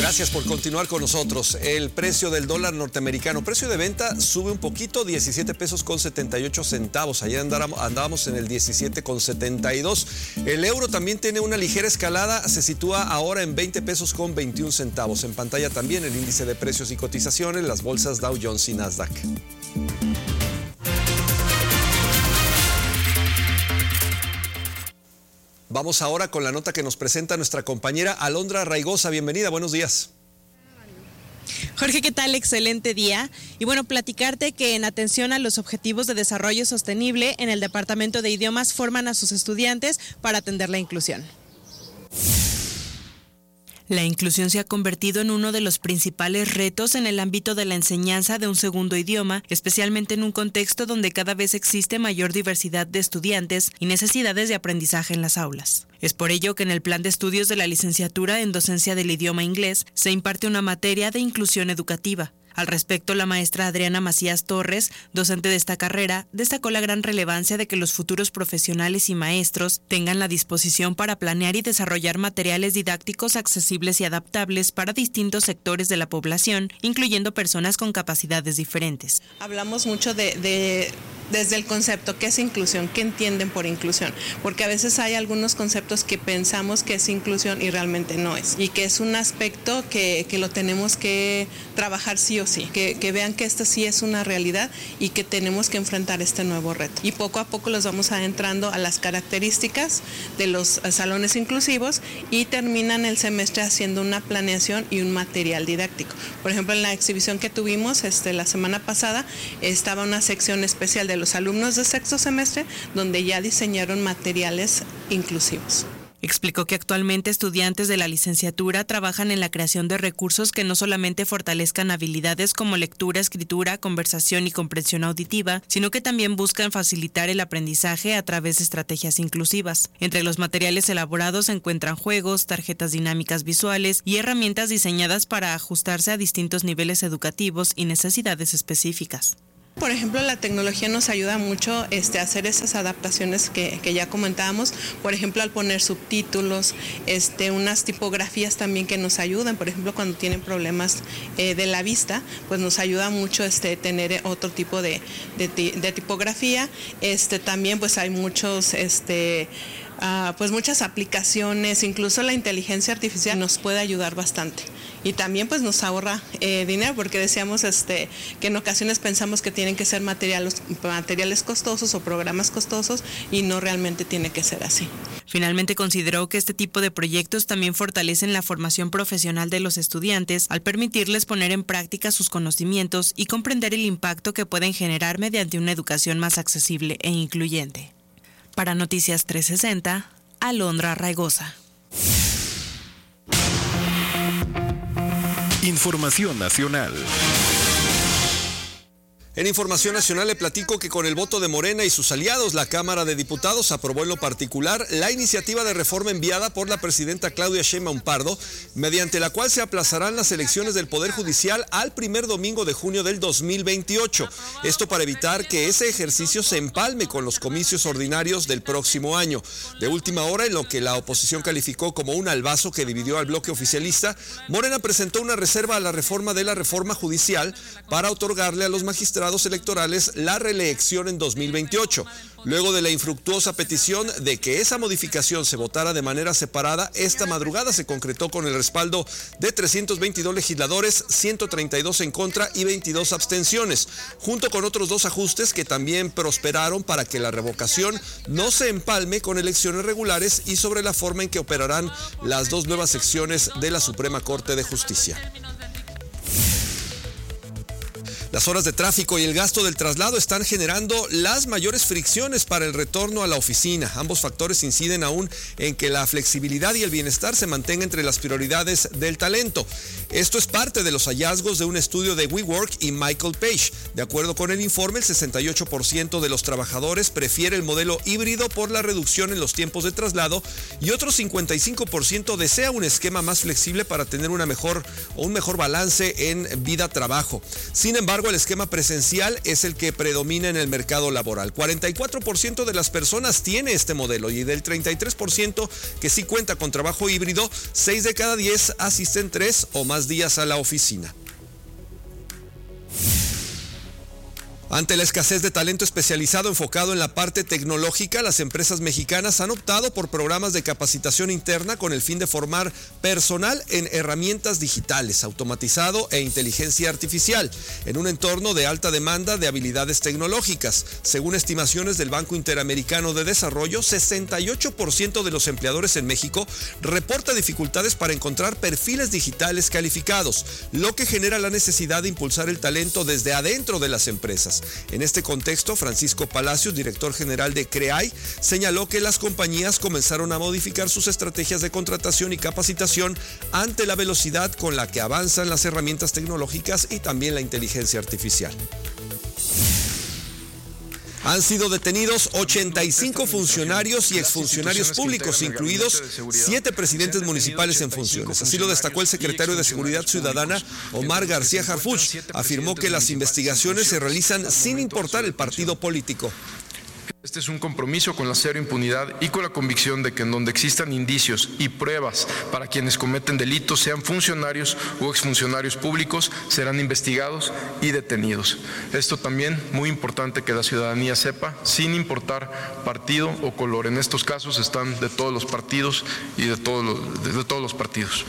Gracias por continuar con nosotros. El precio del dólar norteamericano, precio de venta sube un poquito, 17 pesos con 78 centavos. Ayer andábamos en el 17 con 72. El euro también tiene una ligera escalada, se sitúa ahora en 20 pesos con 21 centavos. En pantalla también el índice de precios y cotizaciones, las bolsas Dow Jones y Nasdaq. Vamos ahora con la nota que nos presenta nuestra compañera Alondra Raigosa. Bienvenida, buenos días. Jorge, ¿qué tal? Excelente día. Y bueno, platicarte que en atención a los objetivos de desarrollo sostenible, en el Departamento de Idiomas forman a sus estudiantes para atender la inclusión. La inclusión se ha convertido en uno de los principales retos en el ámbito de la enseñanza de un segundo idioma, especialmente en un contexto donde cada vez existe mayor diversidad de estudiantes y necesidades de aprendizaje en las aulas. Es por ello que en el plan de estudios de la licenciatura en docencia del idioma inglés se imparte una materia de inclusión educativa. Al respecto, la maestra Adriana Macías Torres, docente de esta carrera, destacó la gran relevancia de que los futuros profesionales y maestros tengan la disposición para planear y desarrollar materiales didácticos accesibles y adaptables para distintos sectores de la población, incluyendo personas con capacidades diferentes. Hablamos mucho desde el concepto, ¿qué es inclusión? ¿Qué entienden por inclusión? Porque a veces hay algunos conceptos que pensamos que es inclusión y realmente no es. Y que es un aspecto que lo tenemos que trabajar sí o sí. Que vean que esto sí es una realidad y que tenemos que enfrentar este nuevo reto. Y poco a poco los vamos adentrando a las características de los salones inclusivos y terminan el semestre haciendo una planeación y un material didáctico. Por ejemplo, en la exhibición que tuvimos la semana pasada, estaba una sección especial de los alumnos de sexto semestre donde ya diseñaron materiales inclusivos. Explicó que actualmente estudiantes de la licenciatura trabajan en la creación de recursos que no solamente fortalezcan habilidades como lectura, escritura, conversación y comprensión auditiva, sino que también buscan facilitar el aprendizaje a través de estrategias inclusivas. Entre los materiales elaborados se encuentran juegos, tarjetas dinámicas visuales y herramientas diseñadas para ajustarse a distintos niveles educativos y necesidades específicas. Por ejemplo, la tecnología nos ayuda mucho a hacer esas adaptaciones que ya comentábamos, por ejemplo, al poner subtítulos, unas tipografías también que nos ayudan, por ejemplo, cuando tienen problemas de la vista, pues nos ayuda mucho tener otro tipo de tipografía. También pues hay muchos pues muchas aplicaciones, incluso la inteligencia artificial nos puede ayudar bastante. Y también pues nos ahorra dinero, porque decíamos que en ocasiones pensamos que tienen que ser materiales costosos o programas costosos y no realmente tiene que ser así. Finalmente consideró que este tipo de proyectos también fortalecen la formación profesional de los estudiantes al permitirles poner en práctica sus conocimientos y comprender el impacto que pueden generar mediante una educación más accesible e incluyente. Para Noticias 360, Alondra Raigosa. Información nacional. En Información Nacional le platico que con el voto de Morena y sus aliados, la Cámara de Diputados aprobó en lo particular la iniciativa de reforma enviada por la presidenta Claudia Sheinbaum Pardo, mediante la cual se aplazarán las elecciones del Poder Judicial al primer domingo de junio del 2028. Esto para evitar que ese ejercicio se empalme con los comicios ordinarios del próximo año. De última hora, en lo que la oposición calificó como un albazo que dividió al bloque oficialista, Morena presentó una reserva a la reforma de la reforma judicial para otorgarle a los magistrados electorales la reelección en 2028. Luego de la infructuosa petición de que esa modificación se votara de manera separada, esta madrugada se concretó con el respaldo de 322 legisladores, 132 en contra y 22 abstenciones, junto con otros dos ajustes que también prosperaron para que la revocación no se empalme con elecciones regulares y sobre la forma en que operarán las dos nuevas secciones de la Suprema Corte de Justicia. Las horas de tráfico y el gasto del traslado están generando las mayores fricciones para el retorno a la oficina. Ambos factores inciden aún en que la flexibilidad y el bienestar se mantengan entre las prioridades del talento. Esto es parte de los hallazgos de un estudio de WeWork y Michael Page. De acuerdo con el informe, el 68% de los trabajadores prefiere el modelo híbrido por la reducción en los tiempos de traslado y otro 55% desea un esquema más flexible para tener un mejor balance en vida-trabajo. Sin embargo, embargo, el esquema presencial es el que predomina en el mercado laboral. 44% de las personas tiene este modelo y del 33% que sí cuenta con trabajo híbrido, 6 de cada 10 asisten 3 o más días a la oficina. Ante la escasez de talento especializado enfocado en la parte tecnológica, las empresas mexicanas han optado por programas de capacitación interna con el fin de formar personal en herramientas digitales, automatizado e inteligencia artificial, en un entorno de alta demanda de habilidades tecnológicas. Según estimaciones del Banco Interamericano de Desarrollo, 68% de los empleadores en México reporta dificultades para encontrar perfiles digitales calificados, lo que genera la necesidad de impulsar el talento desde adentro de las empresas. En este contexto, Francisco Palacios, director general de CREAI, señaló que las compañías comenzaron a modificar sus estrategias de contratación y capacitación ante la velocidad con la que avanzan las herramientas tecnológicas y también la inteligencia artificial. Han sido detenidos 85 funcionarios y exfuncionarios públicos, incluidos 7 presidentes municipales en funciones. Así lo destacó el secretario de Seguridad Ciudadana, Omar García Harfuch. Afirmó que las investigaciones se realizan sin importar el partido político. Este es un compromiso con la cero impunidad y con la convicción de que en donde existan indicios y pruebas para quienes cometen delitos, sean funcionarios o exfuncionarios públicos, serán investigados y detenidos. Esto también muy importante que la ciudadanía sepa, sin importar partido o color. En estos casos están de todos los partidos y de todos los partidos.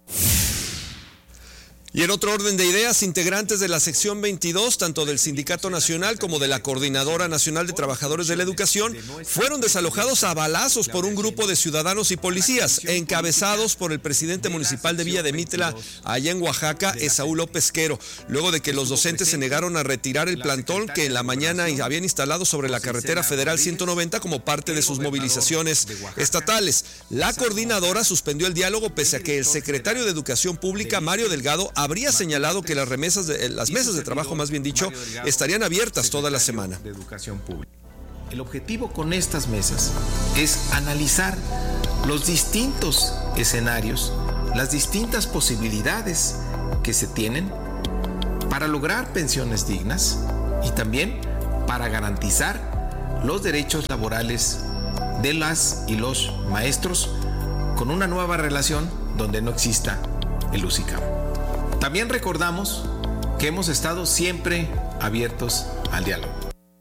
Y en otro orden de ideas, integrantes de la sección 22, tanto del Sindicato Nacional como de la Coordinadora Nacional de Trabajadores de la Educación, fueron desalojados a balazos por un grupo de ciudadanos y policías, encabezados por el presidente municipal de Villa de Mitla, allá en Oaxaca, Esaú López Quero, luego de que los docentes se negaron a retirar el plantón que en la mañana habían instalado sobre la carretera federal 190 como parte de sus movilizaciones estatales. La coordinadora suspendió el diálogo pese a que el secretario de Educación Pública, Mario Delgado, habría señalado que las mesas de trabajo, más bien dicho, estarían abiertas toda la semana. El objetivo con estas mesas es analizar los distintos escenarios, las distintas posibilidades que se tienen para lograr pensiones dignas y también para garantizar los derechos laborales de las y los maestros con una nueva relación donde no exista el UCICAM. También recordamos que hemos estado siempre abiertos al diálogo.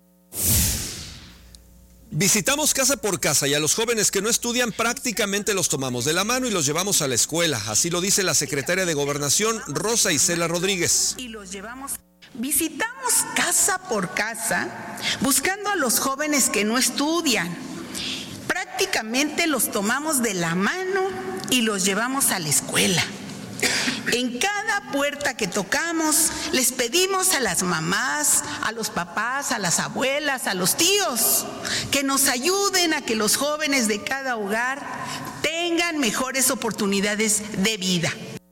Visitamos casa por casa y a los jóvenes que no estudian prácticamente los tomamos de la mano y los llevamos a la escuela. Así lo dice la secretaria de Gobernación, Rosa Isela Rodríguez. Visitamos casa por casa buscando a los jóvenes que no estudian. Prácticamente los tomamos de la mano y los llevamos a la escuela. En cada puerta que tocamos, les pedimos a las mamás, a los papás, a las abuelas, a los tíos, que nos ayuden a que los jóvenes de cada hogar tengan mejores oportunidades de vida.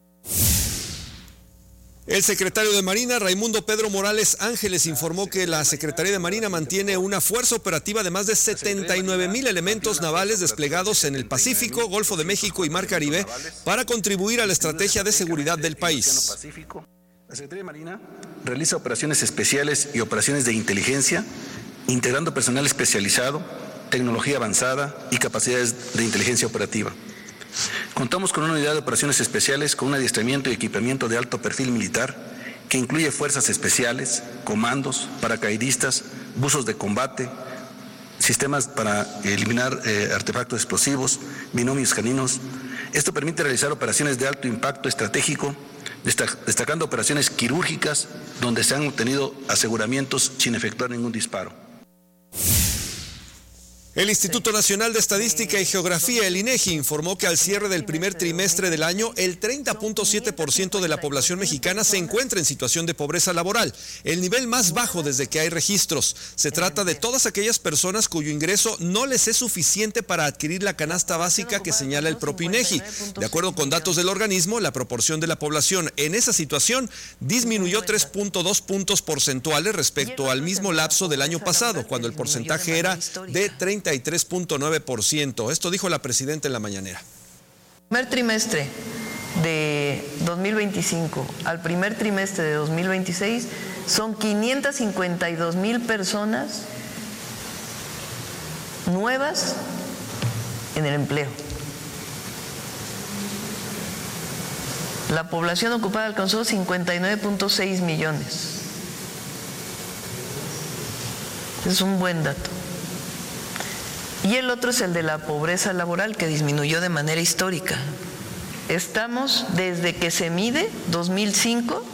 El secretario de Marina, Raimundo Pedro Morales Ángeles, informó que la Secretaría de Marina mantiene una fuerza operativa de más de 79,000 elementos navales desplegados en el Pacífico, Golfo de México y Mar Caribe para contribuir a la estrategia de seguridad del país. La Secretaría de Marina realiza operaciones especiales y operaciones de inteligencia, integrando personal especializado, tecnología avanzada y capacidades de inteligencia operativa. Contamos con una unidad de operaciones especiales con un adiestramiento y equipamiento de alto perfil militar que incluye fuerzas especiales, comandos, paracaidistas, buzos de combate, sistemas para eliminar artefactos explosivos, binomios caninos. Esto permite realizar operaciones de alto impacto estratégico, destacando operaciones quirúrgicas donde se han obtenido aseguramientos sin efectuar ningún disparo. El Instituto Nacional de Estadística y Geografía, el INEGI, informó que al cierre del primer trimestre del año, el 30.7% de la población mexicana se encuentra en situación de pobreza laboral, el nivel más bajo desde que hay registros. Se trata de todas aquellas personas cuyo ingreso no les es suficiente para adquirir la canasta básica que señala el propio INEGI. De acuerdo con datos del organismo, la proporción de la población en esa situación disminuyó 3.2 puntos porcentuales respecto al mismo lapso del año pasado, cuando el porcentaje era de 33.9%. Esto dijo la presidenta en la mañanera. Primer trimestre de 2025 al primer trimestre de 2026 son 552,000 personas nuevas en el empleo. La población ocupada alcanzó 59.6 millones. Es un buen dato. Y el otro es el de la pobreza laboral, que disminuyó de manera histórica. Estamos, desde que se mide, 2005,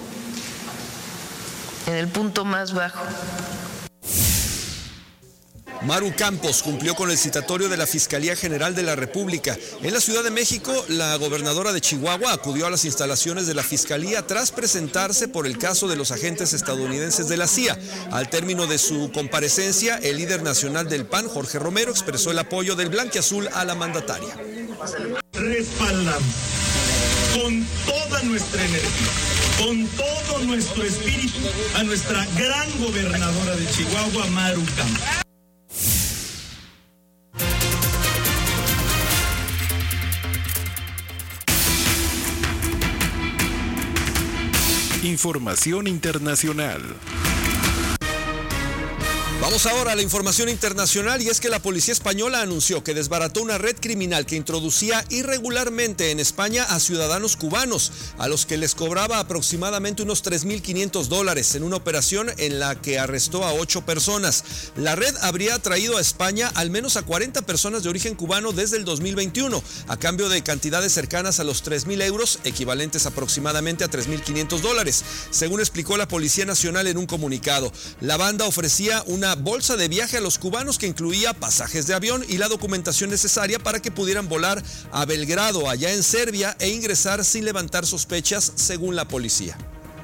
en el punto más bajo. Maru Campos cumplió con el citatorio de la Fiscalía General de la República. En la Ciudad de México, la gobernadora de Chihuahua acudió a las instalaciones de la Fiscalía tras presentarse por el caso de los agentes estadounidenses de la CIA. Al término de su comparecencia, el líder nacional del PAN, Jorge Romero, expresó el apoyo del blanquiazul a la mandataria. Respaldamos con toda nuestra energía, con todo nuestro espíritu, a nuestra gran gobernadora de Chihuahua, Maru Campos. Información internacional. Vamos ahora a la información internacional, y es que la policía española anunció que desbarató una red criminal que introducía irregularmente en España a ciudadanos cubanos, a los que les cobraba aproximadamente unos $3,500 en una operación en la que arrestó a 8 personas. La red habría traído a España al menos a 40 personas de origen cubano desde el 2021, a cambio de cantidades cercanas a los 3,000 euros, equivalentes aproximadamente a $3,500, según explicó la Policía Nacional en un comunicado. La banda ofrecía una bolsa de viaje a los cubanos que incluía pasajes de avión y la documentación necesaria para que pudieran volar a Belgrado, allá en Serbia, e ingresar sin levantar sospechas, según la policía.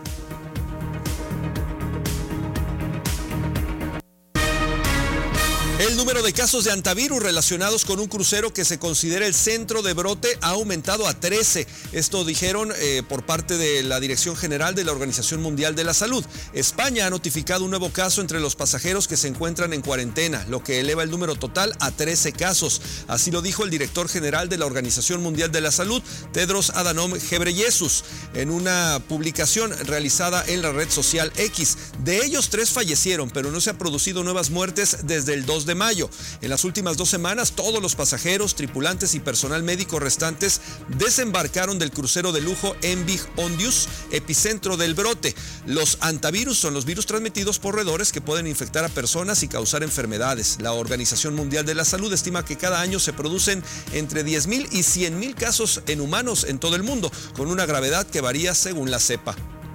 El número de casos de antivirus relacionados con un crucero que se considera el centro de brote ha aumentado a 13. Esto dijeron por parte de la Dirección General de la Organización Mundial de la Salud. España ha notificado un nuevo caso entre los pasajeros que se encuentran en cuarentena, lo que eleva el número total a 13 casos. Así lo dijo el director general de la Organización Mundial de la Salud, Tedros Adhanom Ghebreyesus, en una publicación realizada en la red social X. De ellos, 3 fallecieron, pero no se han producido nuevas muertes desde el 2 de mayo. En las últimas 2 semanas, todos los pasajeros, tripulantes y personal médico restantes desembarcaron del crucero de lujo Envig Ondius, epicentro del brote. Los antivirus son los virus transmitidos por roedores que pueden infectar a personas y causar enfermedades. La Organización Mundial de la Salud estima que cada año se producen entre 10,000 y 100,000 casos en humanos en todo el mundo, con una gravedad que varía según la cepa.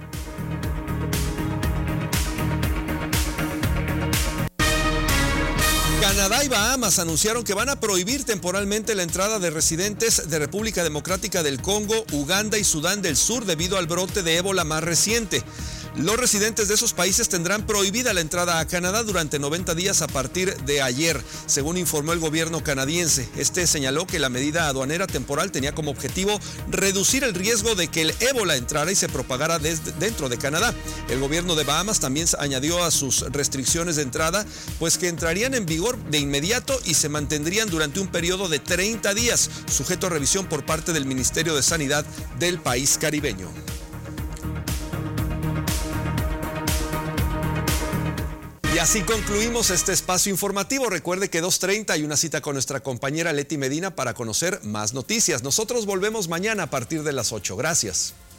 Canadá y Bahamas anunciaron que van a prohibir temporalmente la entrada de residentes de República Democrática del Congo, Uganda y Sudán del Sur debido al brote de ébola más reciente. Los residentes de esos países tendrán prohibida la entrada a Canadá durante 90 días a partir de ayer, según informó el gobierno canadiense. Este señaló que la medida aduanera temporal tenía como objetivo reducir el riesgo de que el ébola entrara y se propagara dentro de Canadá. El gobierno de Bahamas también añadió a sus restricciones de entrada, pues que entrarían en vigor de inmediato y se mantendrían durante un periodo de 30 días, sujeto a revisión por parte del Ministerio de Sanidad del país caribeño. Y así concluimos este espacio informativo. Recuerde que 2:30 hay una cita con nuestra compañera Leti Medina para conocer más noticias. Nosotros volvemos mañana a partir de las 8. Gracias.